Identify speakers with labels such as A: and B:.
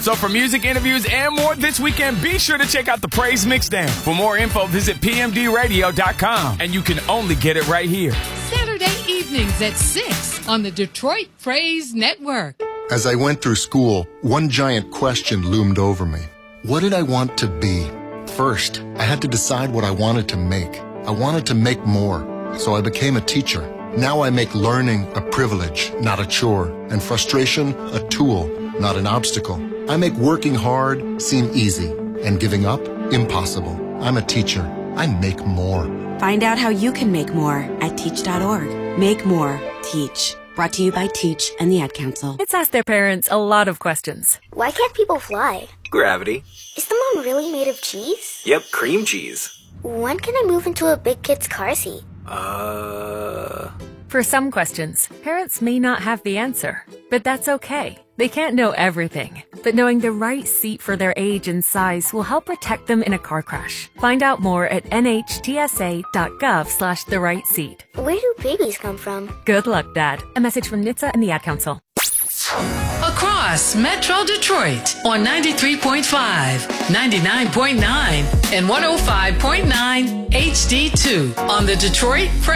A: So for music, interviews, and more this weekend, be sure to check out the Praise Mixdown. For more info, visit pmdradio.com. And you can only get it right here.
B: Saturday evenings at 6 on the Detroit Praise Network.
C: As I went through school, one giant question loomed over me. What did I want to be? First, I had to decide what I wanted to make. I wanted to make more, so I became a teacher. Now I make learning a privilege, not a chore, and frustration a tool, not an obstacle. I make working hard seem easy, and giving up impossible. I'm a teacher. I make more.
D: Find out how you can make more at teach.org. Make more. Teach. Brought to you by Teach and the Ad Council.
E: It's asked their parents a lot of questions.
F: Why can't people fly?
G: Gravity.
F: Is the moon really made of cheese?
G: Yep, cream cheese.
F: When can I move into a big kid's car seat?
E: For some questions, parents may not have the answer, but that's okay. They can't know everything, but knowing the right seat for their age and size will help protect them in a car crash. Find out more at nhtsa.gov/the-right-seat.
F: Where do babies come from?
E: Good luck, Dad. A message from NHTSA and the Ad Council.
B: Across Metro Detroit on 93.5, 99.9, and 105.9 HD2 on the Detroit